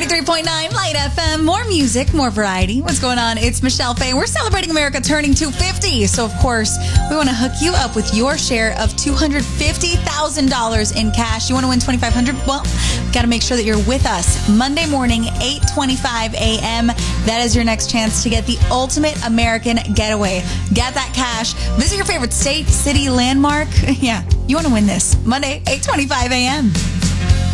93.9 Light FM. More music, more variety. What's going on? It's Michelle Faye. We're celebrating America turning 250. So, of course, we want to hook you up with your share of $250,000 in cash. You want to win $2,500? Well, got to make sure that you're with us Monday morning, 8:25 a.m. That is your next chance to get the ultimate American getaway. Get that cash. Visit your favorite state, city, landmark. Yeah, you want to win this Monday, 8:25 a.m.